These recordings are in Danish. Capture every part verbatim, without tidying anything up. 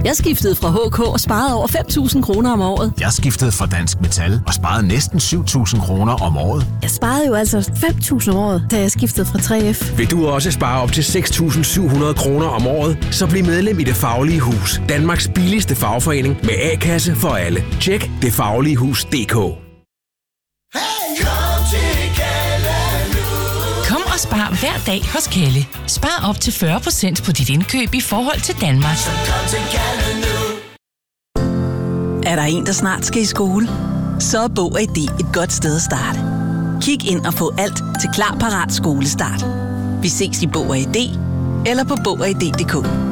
Jeg skiftede fra H K og sparede over fem tusind kroner om året. Jeg skiftede fra Dansk Metal og sparede næsten syv tusind kroner om året. Jeg sparede jo altså fem tusind om året, da jeg skiftede fra tre F. Vil du også spare op til seks tusind syv hundrede kroner om året, så bliv medlem i Det Faglige Hus. Danmarks billigste fagforening med A-kasse for alle. Tjek det faglige hus punktum d k. Kom og spar hver dag hos Kelle. Spar op til fyrre procent på dit indkøb i forhold til Danmark. Er der en, der snart skal i skole? Så er Bog og I D et godt sted at starte. Kig ind og få alt til Klar Parat Skolestart. Vi ses i Bog og I D eller på bog og i d punktum d k.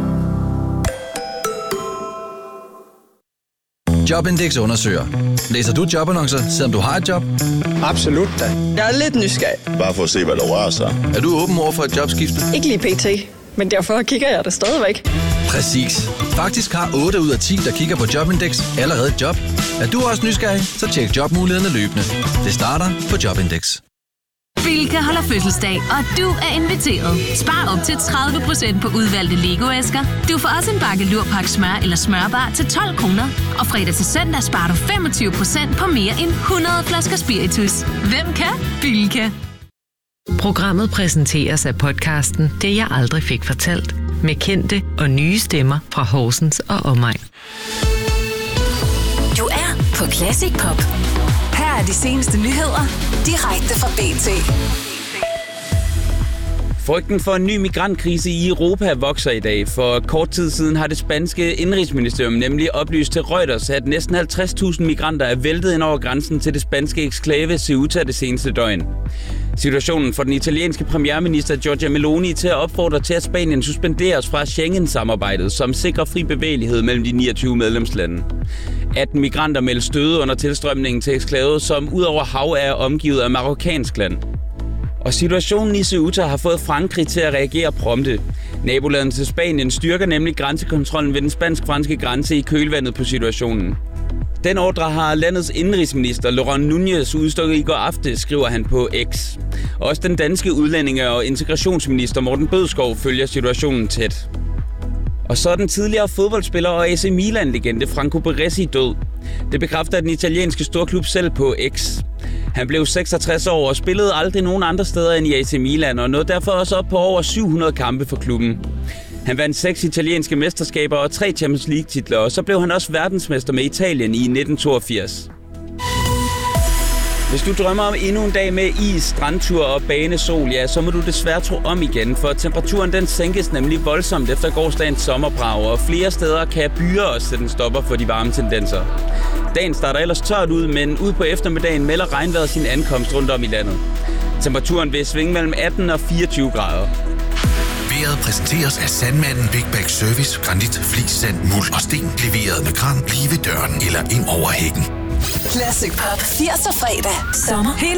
Jobindex undersøger. Læser du jobannoncer, selvom du har et job? Absolut da. Jeg er lidt nysgerrig. Bare for at se, hvad der rører sig. Er du åben over for et jobskifte? Ikke lige pt, men derfor kigger jeg det stadigvæk. Præcis. Faktisk har otte ud af ti, der kigger på Jobindex, allerede et job. Er du også nysgerrig, så tjek jobmulighederne løbende. Det starter på Jobindex. Bilka holder fødselsdag, og du er inviteret. Spar op til tredive procent på udvalgte Lego-æsker. Du får også en bakke lurpak smør eller smørbar til tolv kroner. Og fredag til søndag sparer du femogtyve procent på mere end hundrede flasker spiritus. Hvem kan? Bilka. Programmet præsenteres af podcasten Det jeg aldrig fik fortalt, med kendte og nye stemmer fra Horsens og omegn. Du er på Classic Pop. Her er de seneste nyheder, direkte fra B T. Frygten for en ny migrantkrise i Europa vokser i dag. For kort tid siden har det spanske indrigsministerium nemlig oplyst til Reuters, at næsten halvtreds tusind migranter er væltet ind over grænsen til det spanske eksklave Ceuta det seneste døgn. Situationen får den italienske premierminister Giorgia Meloni til at opfordre til, at Spanien suspenderes fra Schengen-samarbejdet, som sikrer fri bevægelighed mellem de niogtyve medlemslande. atten migranter meldes døde under tilstrømningen til eksklavet, som udover hav er omgivet af marokkansk land. Og situationen i Ceuta har fået Frankrig til at reagere prompte. Nabolandet til Spanien styrker nemlig grænsekontrollen ved den spansk-franske grænse i kølvandet på situationen. Den ordre har landets indrigsminister Laurent Núñez udstukket i går aftes, skriver han på X. Også den danske udlændinge- og integrationsminister Morten Bødskov følger situationen tæt. Og så er den tidligere fodboldspiller og A C Milan-legende Franco Baresi død. Det bekræfter den italienske storklub selv på X. Han blev seksogtres år og spillede aldrig nogen andre steder end i A C Milan, og nåede derfor også op på over syv hundrede kampe for klubben. Han vandt seks italienske mesterskaber og tre Champions League-titler, og så blev han også verdensmester med Italien i nitten toogfirs. Hvis du drømmer om endnu en dag med is, strandtur og banesol, ja, så må du desværre tro om igen, for temperaturen den sænkes nemlig voldsomt efter gårsdagens sommerbrag, og flere steder kan byer også sætte en stopper for de varme tendenser. Dagen starter ellers tørt ud, men ud på eftermiddagen melder regnvejret sin ankomst rundt om i landet. Temperaturen vil svinge mellem atten og fireogtyve grader. Vejret præsenteres af Sandmanden Big Bag Service, granit, flis, sand, muld og sten. Leveret med kran lige ved døren eller ind over hækken. Classic Pop firserne fredag. Sommer hele